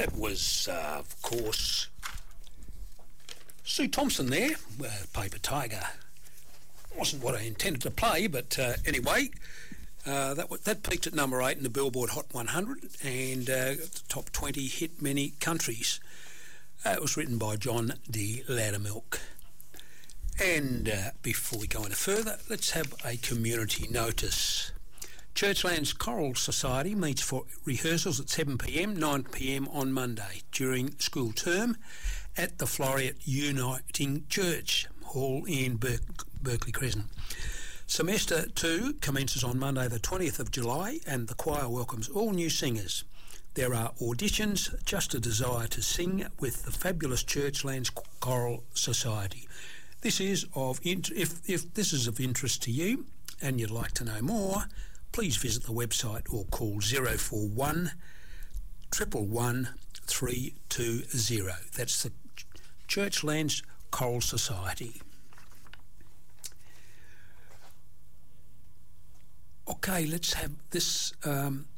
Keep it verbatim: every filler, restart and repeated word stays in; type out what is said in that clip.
That was, uh, of course, Sue Thompson there, uh, Paper Tiger. Wasn't what I intended to play, but uh, anyway, uh, that w- that peaked at number eight in the Billboard Hot one hundred and uh, the top twenty hit many countries. Uh, it was written by John D. Loudermilk. And uh, before we go any further, let's have a community notice. Churchlands Choral Society meets for rehearsals at seven p m, nine p m on Monday during school term at the Floreat Uniting Church Hall in Ber- Berkeley Crescent. Semester two commences on Monday the twentieth of July and the choir welcomes all new singers. There are auditions, just a desire to sing with the fabulous Churchlands Choral Society. This is of int- if, if this is of interest to you and you'd like to know more, please visit the website or call zero four one, one one one, three two zero. That's the Churchlands Choral Society. Okay, let's have this um,